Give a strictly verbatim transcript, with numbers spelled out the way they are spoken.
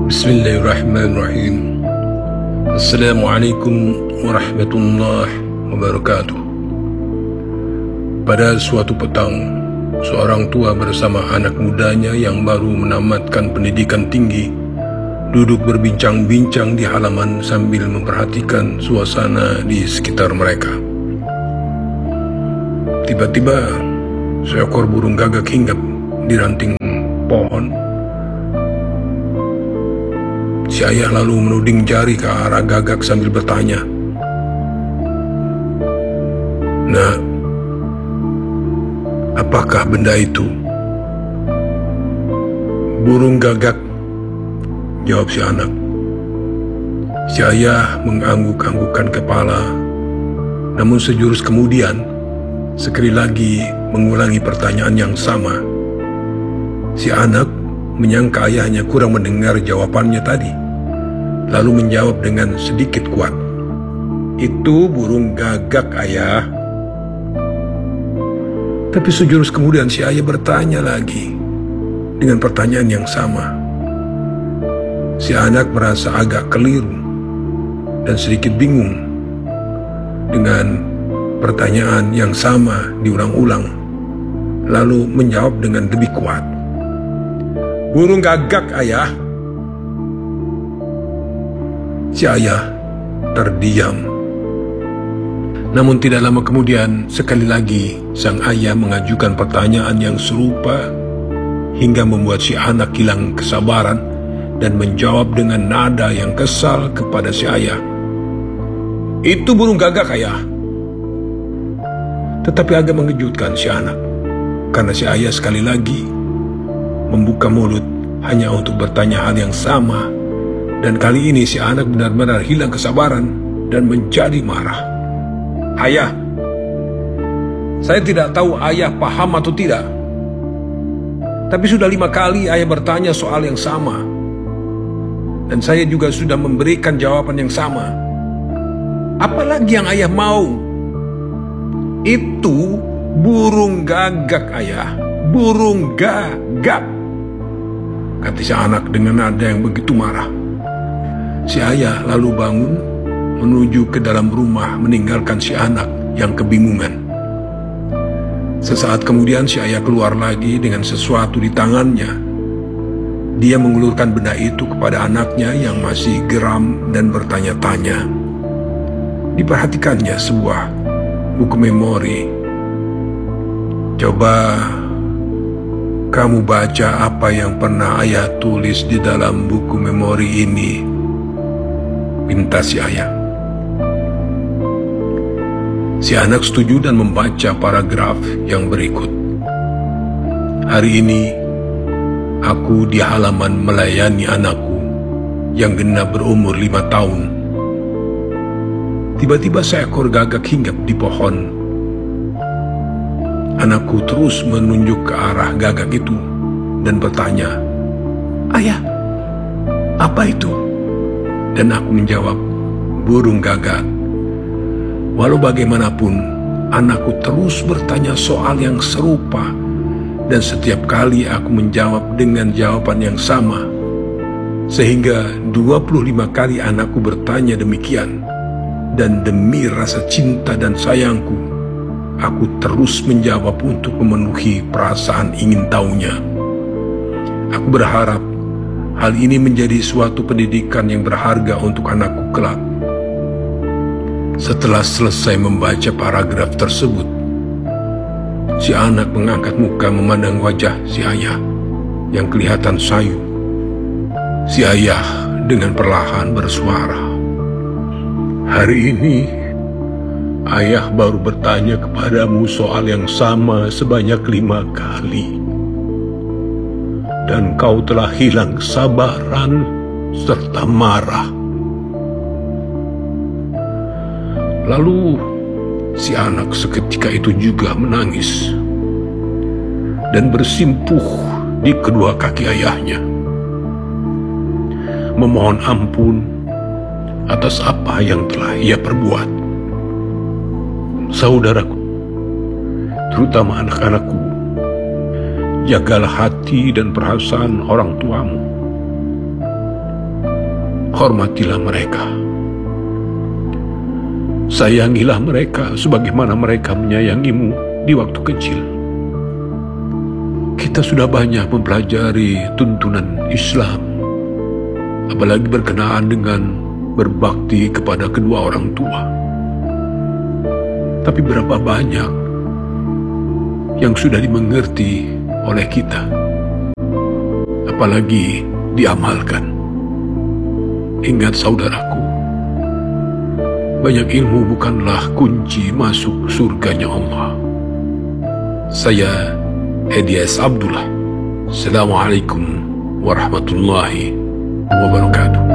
Bismillahirrahmanirrahim. Assalamualaikum warahmatullahi wabarakatuh. Pada suatu petang, seorang tua bersama anak mudanya yang baru menamatkan pendidikan tinggi duduk berbincang-bincang di halaman sambil memperhatikan suasana di sekitar mereka. Tiba-tiba seekor burung gagak hinggap di ranting pohon. Si ayah lalu menuding jari ke arah gagak sambil bertanya, "Nak, apakah benda itu?" "Burung gagak," jawab si anak. Si ayah mengangguk-anggukkan kepala, namun sejurus kemudian sekali lagi mengulangi pertanyaan yang sama. Si anak menyangka ayahnya kurang mendengar jawabannya tadi, lalu menjawab dengan sedikit kuat, "Itu burung gagak, ayah." Tapi sejurus kemudian si ayah bertanya lagi dengan pertanyaan yang sama. Si anak merasa agak keliru dan sedikit bingung dengan pertanyaan yang sama diulang-ulang, lalu menjawab dengan lebih kuat, "Burung gagak, ayah." Si ayah terdiam. Namun tidak lama kemudian, sekali lagi sang ayah mengajukan pertanyaan yang serupa hingga membuat si anak hilang kesabaran dan menjawab dengan nada yang kesal kepada si ayah, "Itu burung gagak, ayah." Tetapi agak mengejutkan si anak, karena si ayah sekali lagi membuka mulut hanya untuk bertanya hal yang sama. Dan kali ini si anak benar-benar hilang kesabaran dan menjadi marah. "Ayah, saya tidak tahu ayah paham atau tidak, tapi sudah lima kali ayah bertanya soal yang sama, dan saya juga sudah memberikan jawaban yang sama. Apalagi yang ayah mau?" "Itu burung gagak, ayah. Burung gagak," kata si anak dengan nada yang begitu marah. Si ayah lalu bangun menuju ke dalam rumah meninggalkan si anak yang kebingungan. Sesaat kemudian si ayah keluar lagi dengan sesuatu di tangannya. Dia mengulurkan benda itu kepada anaknya yang masih geram dan bertanya-tanya. Diperhatikannya sebuah buku memori. "Coba kamu baca apa yang pernah ayah tulis di dalam buku memori ini," minta si ayah. Si anak setuju dan membaca paragraf yang berikut. "Hari ini aku di halaman melayani anakku yang genap berumur lima tahun. Tiba-tiba seekor gagak hinggap di pohon. Anakku terus menunjuk ke arah gagak itu dan bertanya, 'Ayah, apa itu?' Dan aku menjawab, 'Burung gagak.' Walau bagaimanapun, anakku terus bertanya soal yang serupa, dan setiap kali aku menjawab dengan jawaban yang sama, sehingga dua puluh lima kali anakku bertanya demikian. Dan demi rasa cinta dan sayangku, aku terus menjawab untuk memenuhi perasaan ingin tahunya. Aku berharap hal ini menjadi suatu pendidikan yang berharga untuk anakku kelak." Setelah selesai membaca paragraf tersebut, si anak mengangkat muka memandang wajah si ayah yang kelihatan sayu. Si ayah dengan perlahan bersuara, "Hari ini ayah baru bertanya kepadamu soal yang sama sebanyak lima kali. Dan kau telah hilang kesabaran serta marah." Lalu si anak seketika itu juga menangis dan bersimpuh di kedua kaki ayahnya, memohon ampun atas apa yang telah ia perbuat. Saudaraku, terutama anak-anakku, jagalah hati dan perasaan orang tuamu. hormatilah mereka. Sayangilah mereka sebagaimana mereka menyayangimu di waktu kecil. Kita sudah banyak mempelajari tuntunan Islam, apalagi berkenaan dengan berbakti kepada kedua orang tua. Tapi berapa banyak yang sudah dimengerti oleh kita, apalagi diamalkan. Ingat saudaraku, banyak ilmu bukanlah kunci masuk surganya Allah. Saya Edi S. Abdullah. Assalamualaikum warahmatullahi wabarakatuh.